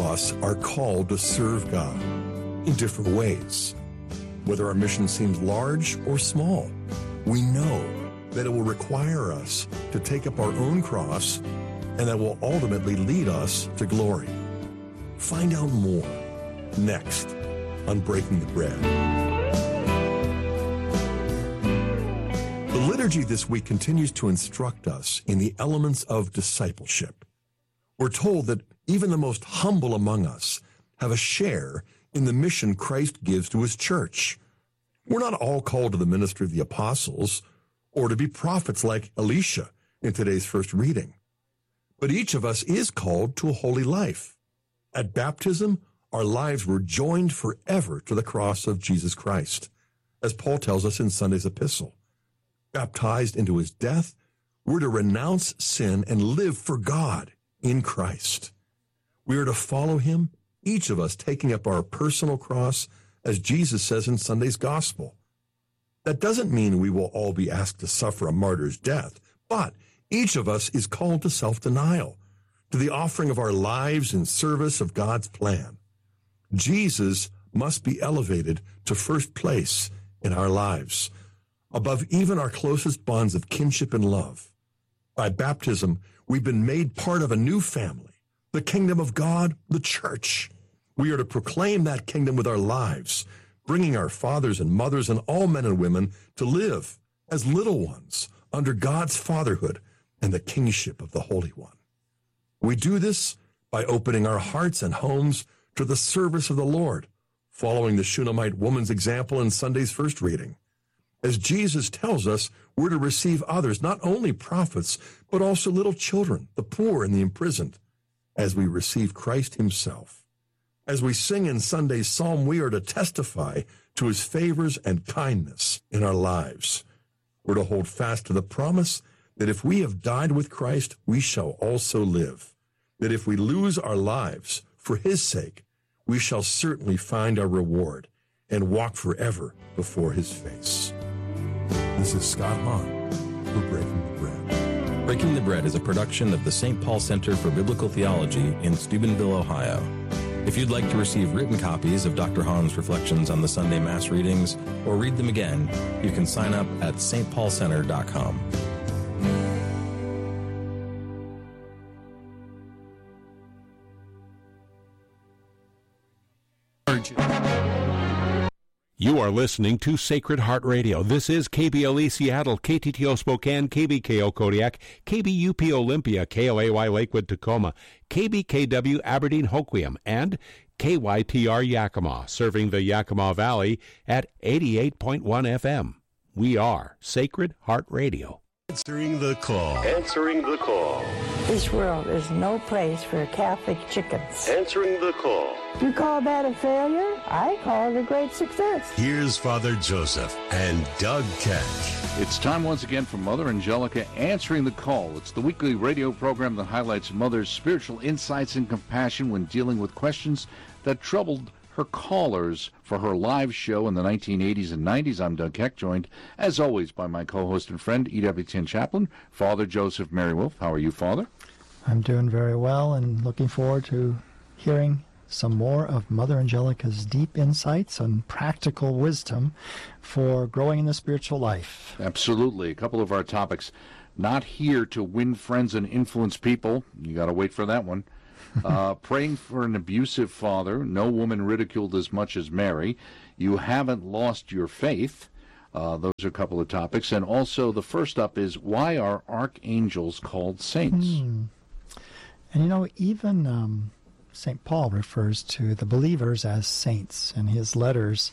us are called to serve God in different ways. Whether our mission seems large or small, we know that it will require us to take up our own cross and that will ultimately lead us to glory. Find out more next on Breaking the Bread. The liturgy this week continues to instruct us in the elements of discipleship. We're told that even the most humble among us have a share in the mission Christ gives to his church. We're not all called to the ministry of the apostles or to be prophets like Elisha in today's first reading. But each of us is called to a holy life. At baptism, our lives were joined forever to the cross of Jesus Christ, as Paul tells us in Sunday's epistle. Baptized into his death, we're to renounce sin and live for God in Christ. We are to follow him, each of us taking up our personal cross, as Jesus says in Sunday's gospel. That doesn't mean we will all be asked to suffer a martyr's death, but each of us is called to self-denial, to the offering of our lives in service of God's plan. Jesus must be elevated to first place in our lives, above even our closest bonds of kinship and love. By baptism, we've been made part of a new family, the kingdom of God, the church. We are to proclaim that kingdom with our lives, bringing our fathers and mothers and all men and women to live as little ones under God's fatherhood and the kingship of the Holy One. We do this by opening our hearts and homes to the service of the Lord, following the Shunammite woman's example in Sunday's first reading. As Jesus tells us, we're to receive others, not only prophets, but also little children, the poor and the imprisoned, as we receive Christ himself. As we sing in Sunday's psalm, we are to testify to his favors and kindness in our lives. We're to hold fast to the promise that if we have died with Christ, we shall also live. That if we lose our lives for his sake, we shall certainly find our reward and walk forever before his face. This is Scott Hahn for Breaking the Bread. Breaking the Bread is a production of the St. Paul Center for Biblical Theology in Steubenville, Ohio. If you'd like to receive written copies of Dr. Hahn's reflections on the Sunday Mass readings or read them again, you can sign up at stpaulcenter.com. You are listening to Sacred Heart Radio. This is KBLE Seattle, KTTO Spokane, KBKO Kodiak, KBUP Olympia, KLAY Lakewood Tacoma, KBKW Aberdeen Hoquiam, and KYTR Yakima, serving the Yakima Valley at 88.1 FM. We are Sacred Heart Radio. Answering the call. Answering the call. This world is no place for Catholic chickens. Answering the call. You call that a failure? I call it a great success. Here's Father Joseph and Doug Keck. It's time once again for Mother Angelica Answering the Call. It's the weekly radio program that highlights Mother's spiritual insights and compassion when dealing with questions that troubled her callers for her live show in the 1980s and 90s. I'm Doug Keck, joined, as always, by my co-host and friend, EWTN Chaplain, Father Joseph Merrywolf. How are you, Father? I'm doing very well and looking forward to hearing some more of Mother Angelica's deep insights and practical wisdom for growing in the spiritual life. Absolutely. A couple of our topics. Not here to win friends and influence people. You got to wait for that one. Praying for an abusive father. No woman ridiculed as much as Mary. You haven't lost your faith. Those are a couple of topics. And also the first up is, why are archangels called saints? And you know, even St. Paul refers to the believers as saints in his letters.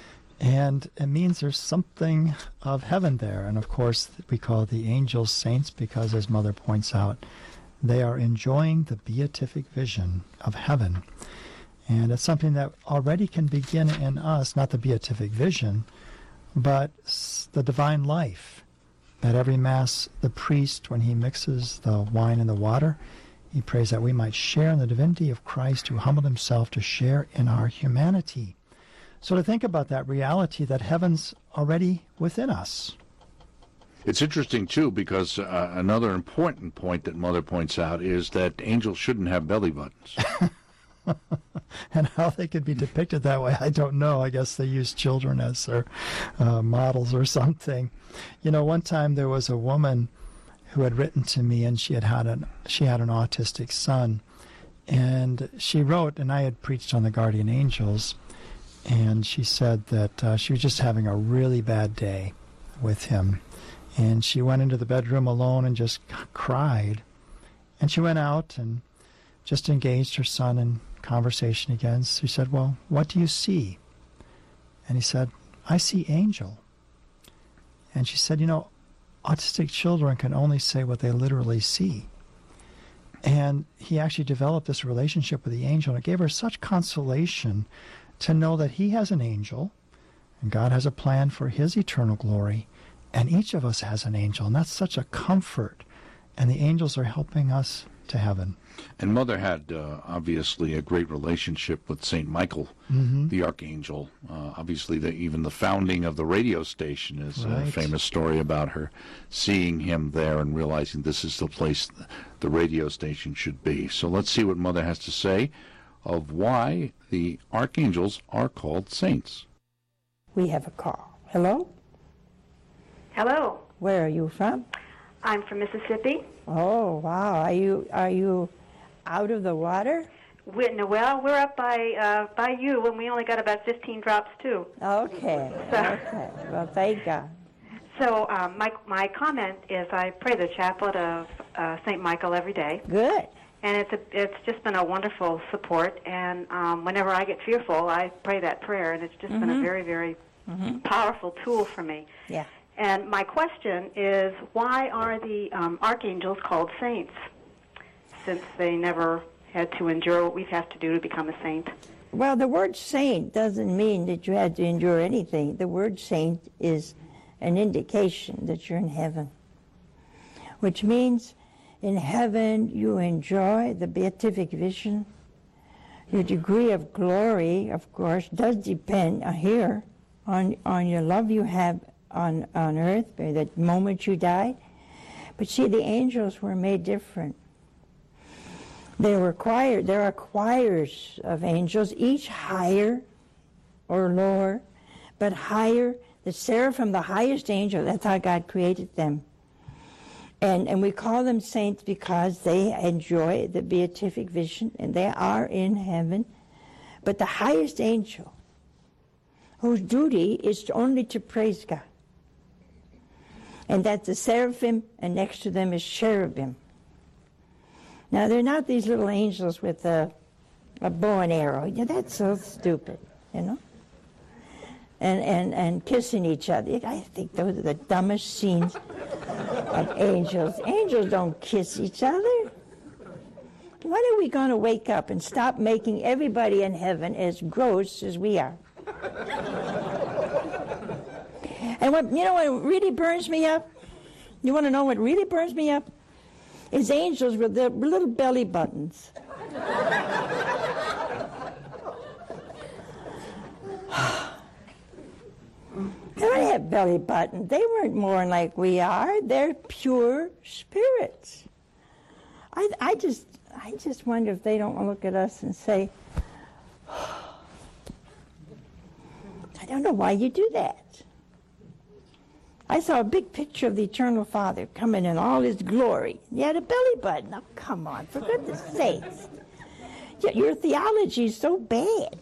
And it means there's something of heaven there. And of course, we call the angels saints because, as Mother points out, they are enjoying the beatific vision of heaven. And it's something that already can begin in us, not the beatific vision, but the divine life. At every Mass, the priest, when he mixes the wine and the water, he prays that we might share in the divinity of Christ who humbled himself to share in our humanity. So to think about that reality that heaven's already within us. It's interesting, too, because another important point that Mother points out is that angels shouldn't have belly buttons. And how they could be depicted that way, I don't know. I guess they use children as their models or something. You know, one time there was a woman who had written to me, and she had an autistic son. And she wrote, and I had preached on the guardian angels, and she said that she was just having a really bad day with him. And she went into the bedroom alone and just cried. And she went out and just engaged her son in conversation again. She said, well, what do you see? And he said, I see angel. And she said, you know, autistic children can only say what they literally see. And he actually developed this relationship with the angel, and it gave her such consolation to know that he has an angel, and God has a plan for his eternal glory, and each of us has an angel, and that's such a comfort. And the angels are helping us to heaven. And Mother had, obviously, a great relationship with St. Michael, the Archangel. Obviously, even the founding of the radio station is a famous story about her seeing him there and realizing this is the place the radio station should be. So let's see what Mother has to say of why the archangels are called saints. We have a call. Hello? Hello. Where are you from? I'm from Mississippi. Oh, wow. Are you out of the water? Well, we're up by you, and we only got about 15 drops, too. Okay. Okay. Well, thank God. So my comment is I pray the chaplet of St. Michael every day. Good. And it's just been a wonderful support. And whenever I get fearful, I pray that prayer, and it's just been a very, very powerful tool for me. Yeah. And my question is, why are the archangels called saints, since they never had to endure what we have to do to become a saint? Well, the word saint doesn't mean that you had to endure anything. The word saint is an indication that you're in heaven, which means in heaven you enjoy the beatific vision. Your degree of glory, of course, does depend here on your love you have on earth, by the moment you died. But see, the angels were made different. There are choirs of angels, each higher or lower, but higher. The seraphim, the highest angel, that's how God created them. And we call them saints because they enjoy the beatific vision, and they are in heaven. But the highest angel, whose duty is only to praise God, and that's the seraphim, and next to them is cherubim. Now, they're not these little angels with a bow and arrow. Yeah, that's so stupid, you know? And kissing each other. I think those are the dumbest scenes of angels. Angels don't kiss each other. When are we going to wake up and stop making everybody in heaven as gross as we are? And what really burns me up? You want to know what really burns me up? Is angels with their little belly buttons. They don't have belly buttons. They weren't born like we are. They're pure spirits. I just wonder if they don't look at us and say, I don't know why you do that. I saw a big picture of the Eternal Father coming in all his glory. He had a belly button. Oh, come on, for goodness sakes. Your theology is so bad.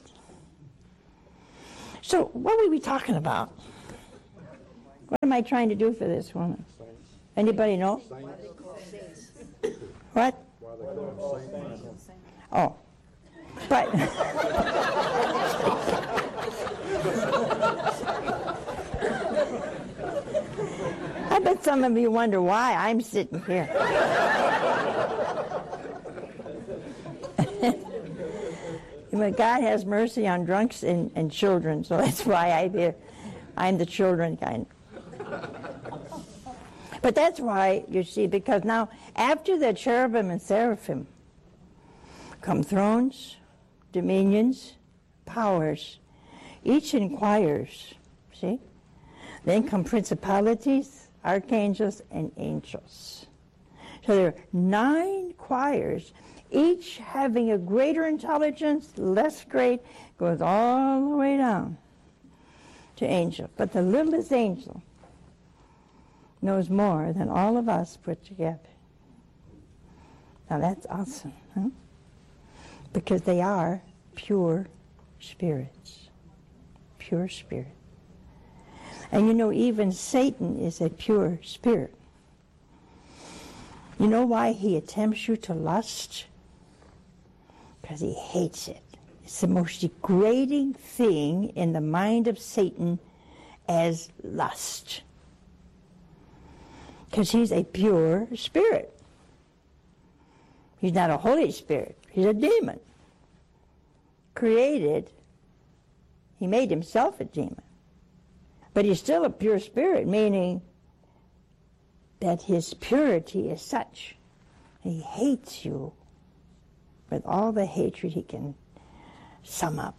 So what were we talking about? What am I trying to do for this woman? Anybody know? What? Oh. But... I bet some of you wonder why I'm sitting here. God has mercy on drunks and children, so that's why I'm the children kind. But that's why, you see, because now after the cherubim and seraphim come thrones, dominions, powers. Each inquires, see? Then come principalities, archangels, and angels. So there are 9 choirs, each having a greater intelligence, less great, goes all the way down to angel. But the littlest angel knows more than all of us put together. Now that's awesome, huh? Because they are pure spirits. Pure spirit. And you know, even Satan is a pure spirit. You know why he attempts you to lust? Because he hates it. It's the most degrading thing in the mind of Satan as lust. Because he's a pure spirit. He's not a Holy Spirit. He's a demon. Created. He made himself a demon. But he's still a pure spirit, meaning that his purity is such. He hates you with all the hatred he can sum up.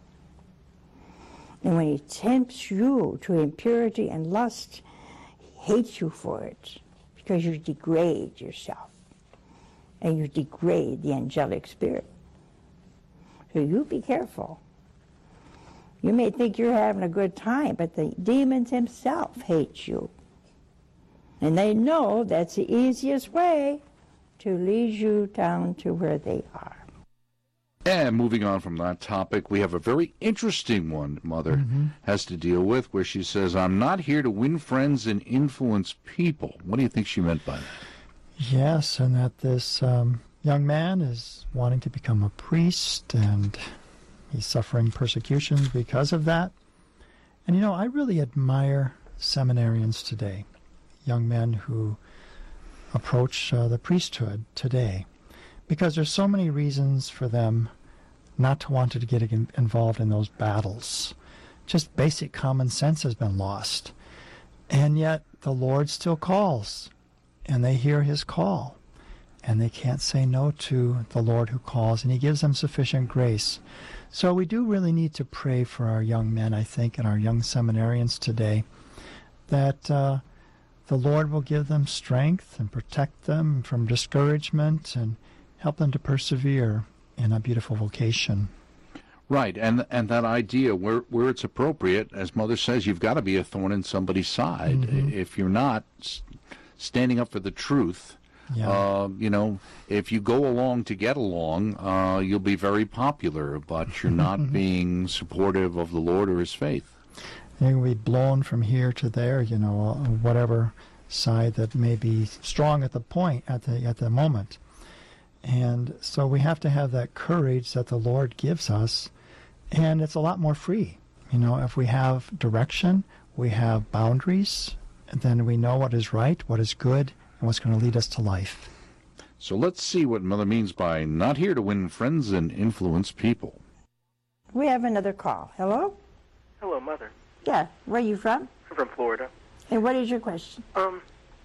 And when he tempts you to impurity and lust, he hates you for it because you degrade yourself and you degrade the angelic spirit. So you be careful. You may think you're having a good time, but the demons himself hate you. And they know that's the easiest way to lead you down to where they are. And moving on from that topic, we have a very interesting one Mother has to deal with, where she says, I'm not here to win friends and influence people. What do you think she meant by that? Yes, and that this young man is wanting to become a priest, and he's suffering persecution because of that. And you know, I really admire seminarians today, young men who approach the priesthood today, because there's so many reasons for them not to want to get involved in those battles. Just basic common sense has been lost. And yet the Lord still calls, and they hear his call, and they can't say no to the Lord who calls, and he gives them sufficient grace. So we do really need to pray for our young men, I think, and our young seminarians today, that the Lord will give them strength and protect them from discouragement and help them to persevere in a beautiful vocation. Right, and that idea, where it's appropriate, as Mother says, you've got to be a thorn in somebody's side. If you're not standing up for the truth, you know, if you go along to get along, you'll be very popular, but you're not being supportive of the Lord or his faith. You'll be blown from here to there, you know, whatever side that may be strong at the point, at the moment. And so we have to have that courage that the Lord gives us, and it's a lot more free. You know, if we have direction, we have boundaries, and then we know what is right, what is good, and what's going to lead us to life. So let's see what Mother means by not here to win friends and influence people. We have another call. Hello? Hello, Mother. Yeah. Where are you from? I'm from Florida. And what is your question? I'm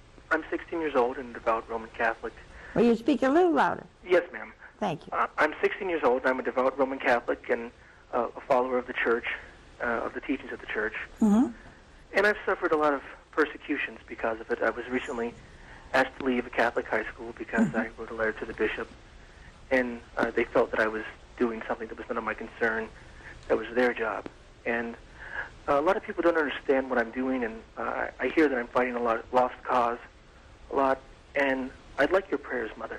16 years old and devout Roman Catholic. Will you speak a little louder? Yes, ma'am. Thank you. I'm 16 years old. I'm a devout Roman Catholic and a follower of the Church, of the teachings of the Church. And I've suffered a lot of persecutions because of it. I was recently asked to leave a Catholic high school because I wrote a letter to the bishop, and they felt that I was doing something that was none of my concern, that was their job. And a lot of people don't understand what I'm doing, and I hear that I'm fighting a lost cause a lot, and I'd like your prayers, Mother.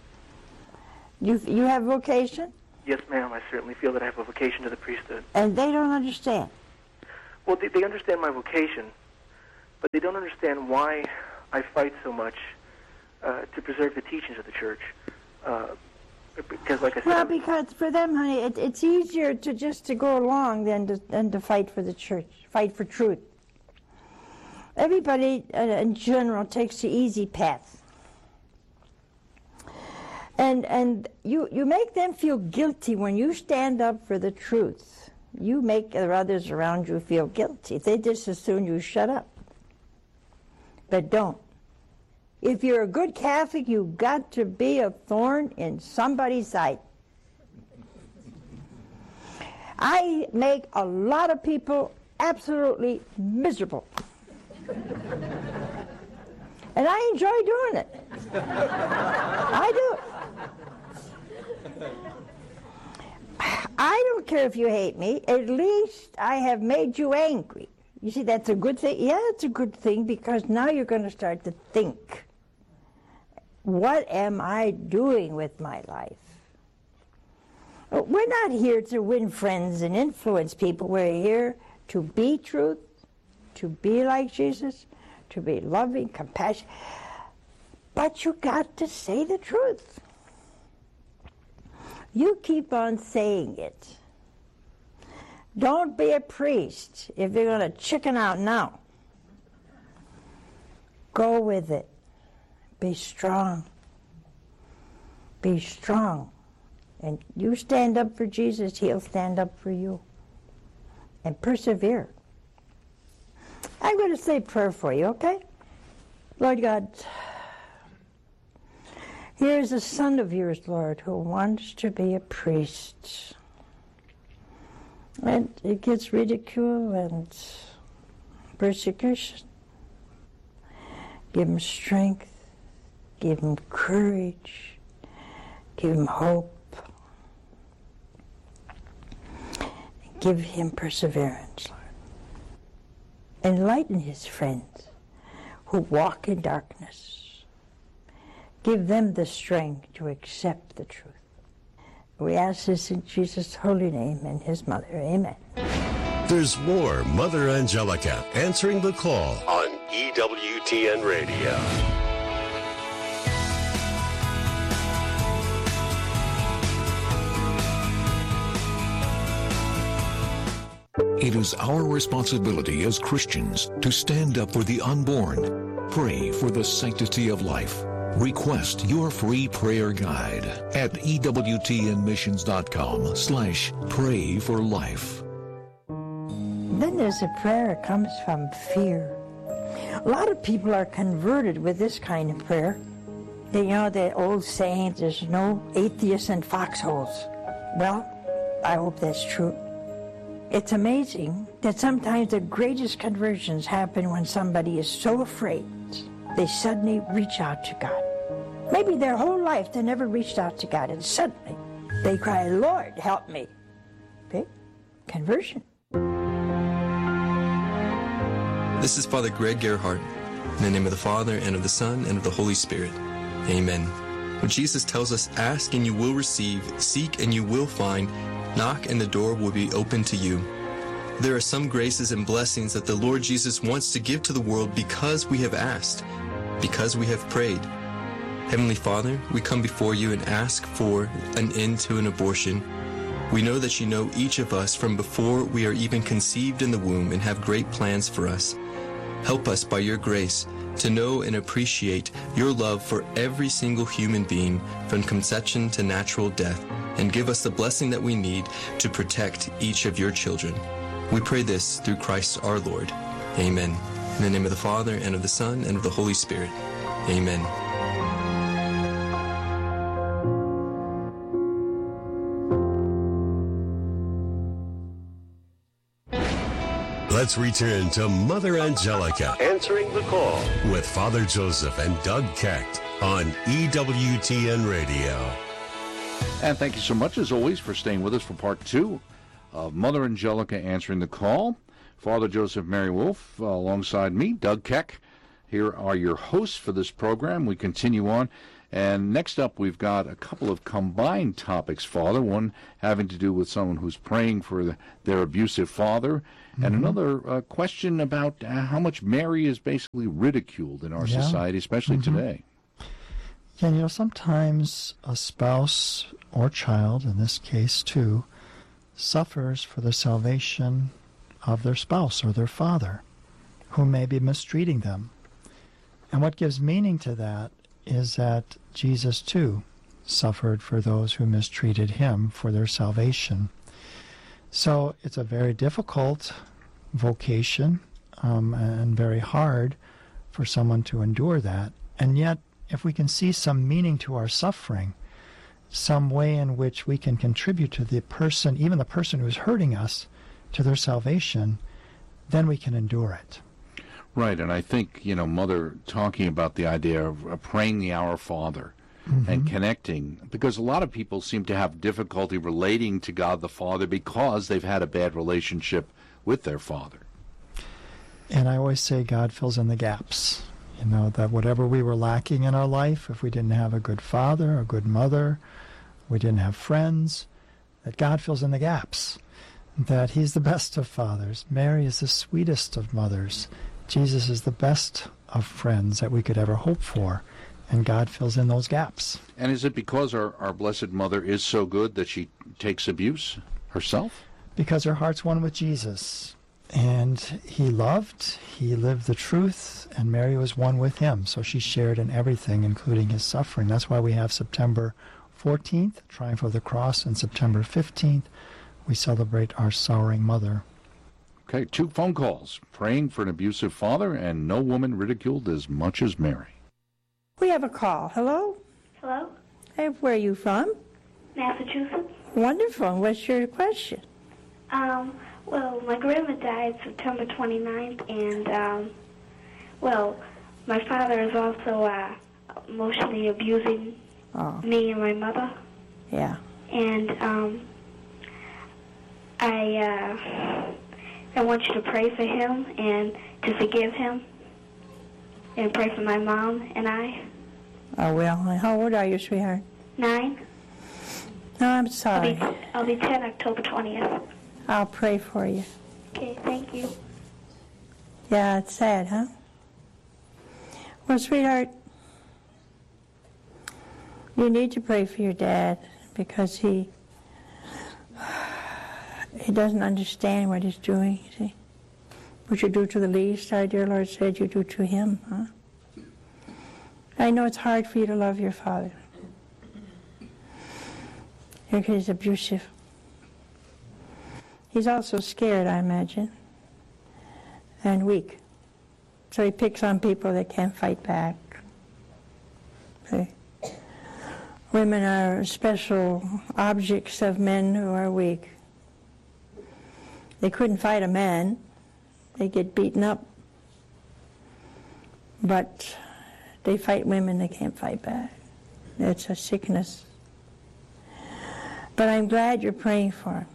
You have vocation? Yes, ma'am. I certainly feel that I have a vocation to the priesthood. And they don't understand? Well, they understand my vocation, but they don't understand why I fight so much to preserve the teachings of the Church. Because, like I said... Well, because for them, honey, it's easier to just to go along than to fight for the Church, fight for truth. Everybody, in general, takes the easy path. And you make them feel guilty when you stand up for the truth. You make the others around you feel guilty. They just as soon you shut up. But don't. If you're a good Catholic, you've got to be a thorn in somebody's side. I make a lot of people absolutely miserable. And I enjoy doing it. I do. I don't care if you hate me. At least I have made you angry. You see, that's a good thing. Yeah, it's a good thing because now you're going to start to think. What am I doing with my life? We're not here to win friends and influence people. We're here to be truth, to be like Jesus, to be loving, compassionate. But you got to say the truth. You keep on saying it. Don't be a priest if you're going to chicken out now. Go with it. Be strong. Be strong. And you stand up for Jesus, he'll stand up for you. And persevere. I'm going to say a prayer for you, okay? Lord God, here is a son of yours, Lord, who wants to be a priest. And it gets ridicule and persecution. Give him strength. Give him courage. Give him hope. Give him perseverance, Lord. Enlighten his friends who walk in darkness. Give them the strength to accept the truth. We ask this in Jesus' holy name and his mother. Amen. There's more Mother Angelica answering the call on EWTN Radio. It is our responsibility as Christians to stand up for the unborn, pray for the sanctity of life. Request your free prayer guide at EWTNmissions.com/pray for life. Then there's a prayer that comes from fear. A lot of people are converted with this kind of prayer. You know, the old saying, there's no atheists in foxholes. Well, I hope that's true. It's amazing that sometimes the greatest conversions happen when somebody is so afraid they suddenly reach out to God. Maybe their whole life they never reached out to God, and suddenly they cry, Lord, help me. Okay? Conversion. This is Father Greg Gerhardt. In the name of the Father, and of the Son, and of the Holy Spirit. Amen. When Jesus tells us, ask and you will receive, seek and you will find, knock and the door will be open to you. There are some graces and blessings that the Lord Jesus wants to give to the world because we have asked, because we have prayed. Heavenly Father, we come before you and ask for an end to an abortion. We know that you know each of us from before we are even conceived in the womb and have great plans for us. Help us by your grace to know and appreciate your love for every single human being from conception to natural death, and give us the blessing that we need to protect each of your children. We pray this through Christ our Lord. Amen. In the name of the Father, and of the Son, and of the Holy Spirit. Amen. Let's return to Mother Angelica Answering the Call with Father Joseph and Doug Kecht on EWTN Radio. And thank you so much, as always, for staying with us for part 2 of Mother Angelica Answering the Call. Father Joseph Mary Wolf, alongside me, Doug Keck. Here are your hosts for this program. We continue on. And next up, we've got a couple of combined topics, Father. One having to do with someone who's praying for their abusive father, and another question about how much Mary is basically ridiculed in our society, especially today. Yeah, you know, sometimes a spouse or child, in this case too, suffers for the salvation of their spouse or their father, who may be mistreating them. And what gives meaning to that is that Jesus too suffered for those who mistreated him for their salvation. So it's a very difficult vocation and very hard for someone to endure that. And yet, if we can see some meaning to our suffering, some way in which we can contribute to the person, even the person who's hurting us, to their salvation, then we can endure it. Right, and I think, Mother, talking about the idea of praying the Our Father, and connecting, because a lot of people seem to have difficulty relating to God the Father because they've had a bad relationship with their father. And I always say God fills in the gaps. You know, that whatever we were lacking in our life, if we didn't have a good father, a good mother, we didn't have friends, that God fills in the gaps. That he's the best of fathers. Mary is the sweetest of mothers. Jesus is the best of friends that we could ever hope for. And God fills in those gaps. And is it because our Blessed Mother is so good that she takes abuse herself? Because her heart's one with Jesus. And he loved, he lived the truth, and Mary was one with him. So she shared in everything, including his suffering. That's why we have September 14th, Triumph of the Cross, and September 15th, we celebrate our sorrowing mother. Okay, 2 phone calls. Praying for an abusive father, and no woman ridiculed as much as Mary. We have a call. Hello? Hello? Hey, where are you from? Massachusetts. Wonderful. What's your question? Well, my grandma died September 29th, and, my father is also emotionally abusing me and my mother. Yeah. And I want you to pray for him and to forgive him, and pray for my mom and I. Oh, well, how old are you, sweetheart? 9. No, I'm sorry. I'll be 10 October 20th. I'll pray for you. Okay, thank you. Yeah, it's sad, huh? Well, sweetheart, you need to pray for your dad because he doesn't understand what he's doing, you see. What you do to the least, our dear Lord said, you do to him, huh? I know it's hard for you to love your father because he's abusive. He's also scared, I imagine, and weak. So he picks on people that can't fight back. See? Women are special objects of men who are weak. They couldn't fight a man. They get beaten up. But they fight women, they can't fight back. It's a sickness. But I'm glad you're praying for him.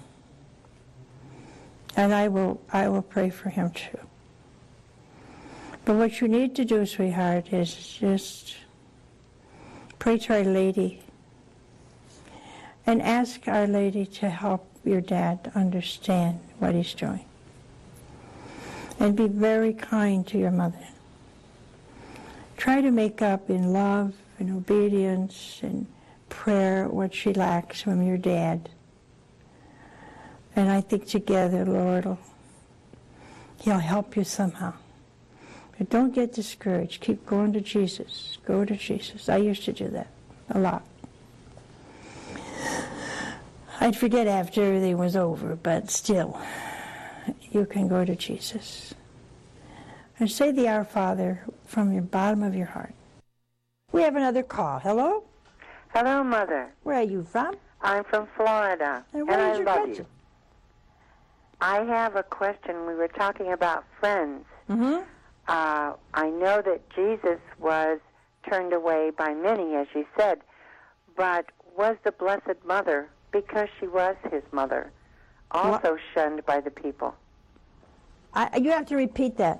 And I will pray for him too. But what you need to do, sweetheart, is just pray to Our Lady and ask Our Lady to help your dad understand what he's doing. And be very kind to your mother. Try to make up in love and obedience and prayer what she lacks from your dad. And I think together, Lord, he'll help you somehow. But don't get discouraged. Keep going to Jesus. Go to Jesus. I used to do that a lot. I'd forget after everything was over, but still, you can go to Jesus. And say the Our Father from your bottom of your heart. We have another call. Hello? Hello, Mother. Where are you from? I'm from Florida, and I love you. I have a question. We were talking about friends. Mm-hmm. I know that Jesus was turned away by many, as you said, but was the Blessed Mother, because she was his mother, also shunned by the people? You have to repeat that.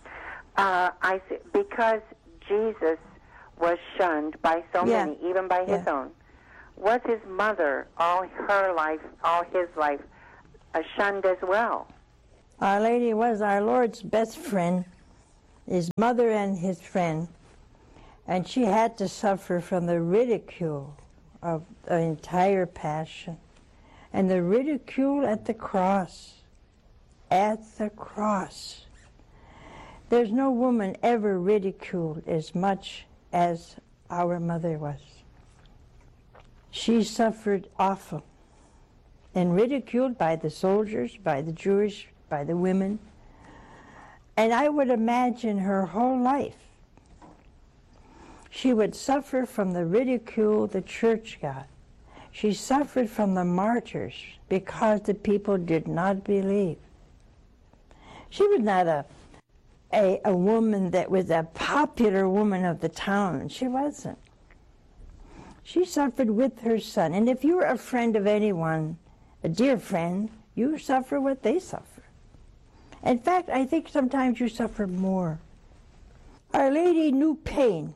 Because Jesus was shunned by so many, even by his own, was his mother, all her life, all his life, shunned as well? Our Lady was our Lord's best friend, his mother and his friend, and she had to suffer from the ridicule of the entire Passion, and the ridicule at the cross. At the cross. There's no woman ever ridiculed as much as our mother was. She suffered awful and ridiculed by the soldiers, by the Jewish, by the women. And I would imagine her whole life she would suffer from the ridicule the church got. She suffered from the martyrs because the people did not believe. She was not a woman that was a popular woman of the town. She wasn't. She suffered with her son. And if you're a friend of anyone, a dear friend, you suffer what they suffer. In fact, I think sometimes you suffer more. Our Lady knew pain.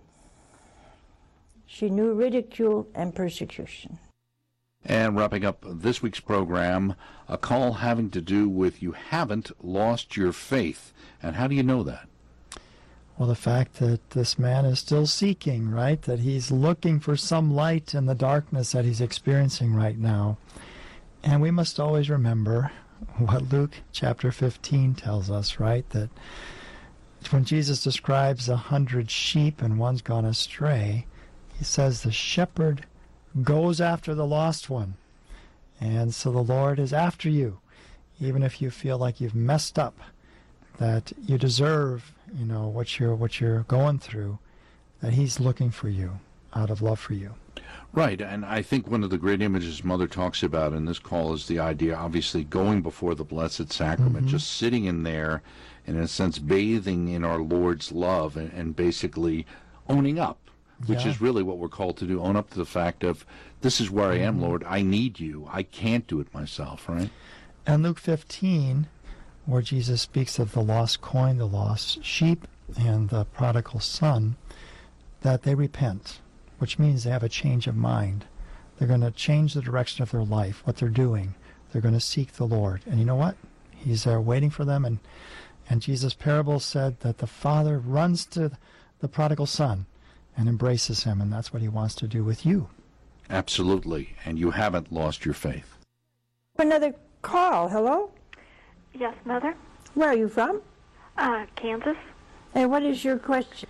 She knew ridicule and persecution. And wrapping up this week's program, a call having to do with you haven't lost your faith. And how do you know that? Well, the fact that this man is still seeking, right? That he's looking for some light in the darkness that he's experiencing right now. And we must always remember what Luke chapter 15 tells us, right? That when Jesus describes 100 sheep and one's gone astray, he says the shepherd goes after the lost one. And so the Lord is after you, even if you feel like you've messed up, that you deserve, what you're going through, that he's looking for you out of love for you. Right, and I think one of the great images Mother talks about in this call is the idea, obviously, going before the Blessed Sacrament, just sitting in there, and in a sense, bathing in our Lord's love and basically owning up, which is really what we're called to do, own up to the fact of, this is where I am, Lord, I need you, I can't do it myself, right? And Luke 15, where Jesus speaks of the lost coin, the lost sheep, and the prodigal son, that they repent, which means they have a change of mind. They're going to change the direction of their life, what they're doing. They're going to seek the Lord. And you know what? He's there waiting for them. And Jesus' parable said that the father runs to the prodigal son and embraces him, and that's what he wants to do with you. Absolutely. And you haven't lost your faith. Another call. Hello? Yes, Mother. Where are you from? Kansas. And what is your question?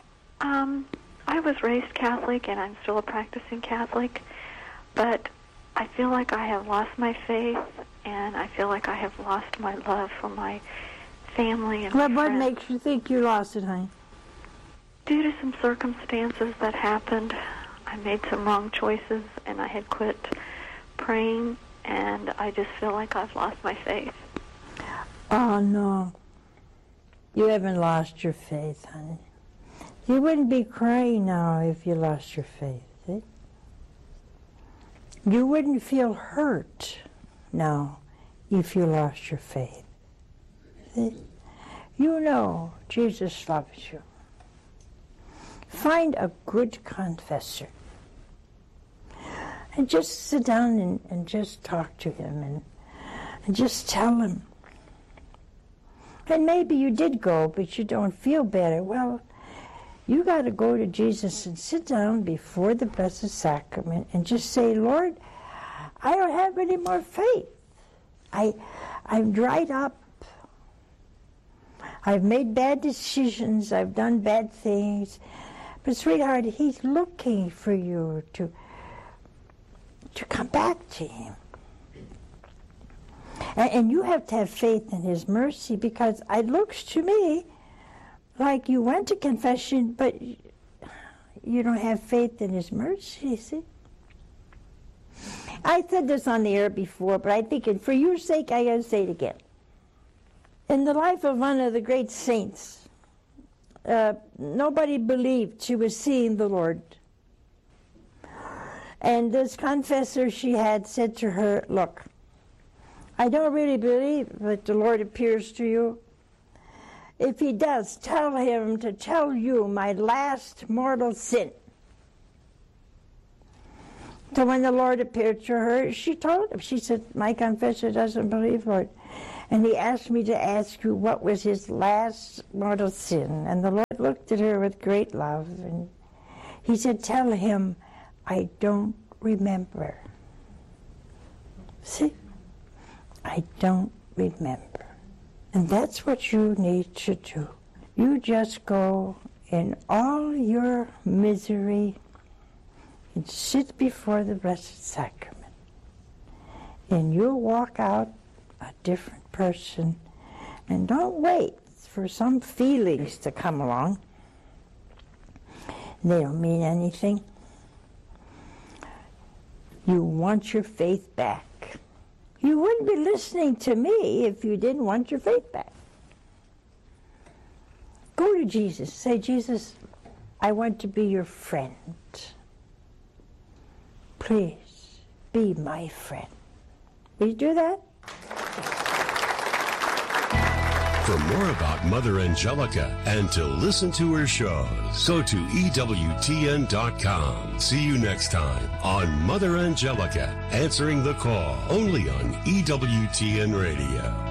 I was raised Catholic, and I'm still a practicing Catholic, but I feel like I have lost my faith, and I feel like I have lost my love for my family and my friends. What makes you think you lost it, honey? Due to some circumstances that happened, I made some wrong choices, and I had quit praying, and I just feel like I've lost my faith. Oh, no. You haven't lost your faith, honey. You wouldn't be crying now if you lost your faith. See? You wouldn't feel hurt now if you lost your faith. See? You know Jesus loves you. Find a good confessor. And just sit down and just talk to him and just tell him. And maybe you did go, but you don't feel better. Well, you got to go to Jesus and sit down before the Blessed Sacrament and just say, Lord, I don't have any more faith. I'm dried up. I've made bad decisions. I've done bad things. But, sweetheart, he's looking for you to come back to him. And you have to have faith in his mercy, because it looks to me like you went to confession, but you don't have faith in his mercy, see? I said this on the air before, but I think for your sake, I got to say it again. In the life of one of the great saints, nobody believed she was seeing the Lord. And this confessor she had said to her, look, I don't really believe that the Lord appears to you. If he does, tell him to tell you my last mortal sin. So when the Lord appeared to her, she told him, she said, my confessor doesn't believe, Lord. And he asked me to ask you what was his last mortal sin. And the Lord looked at her with great love, and he said, tell him, I don't remember. See? I don't remember. And that's what you need to do. You just go in all your misery and sit before the Blessed Sacrament. And you'll walk out a different person. And don't wait for some feelings to come along. They don't mean anything. You want your faith back. You wouldn't be listening to me if you didn't want your faith back. Go to Jesus. Say, Jesus, I want to be your friend. please be my friend. Will you do that? For more about Mother Angelica and to listen to her shows, go to EWTN.com. See you next time on Mother Angelica, Answering the Call, only on EWTN Radio.